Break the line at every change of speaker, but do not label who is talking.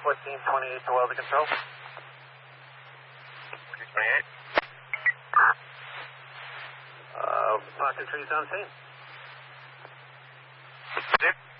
1428 to welding control.
1428.
Parking trees on scene.
Zip.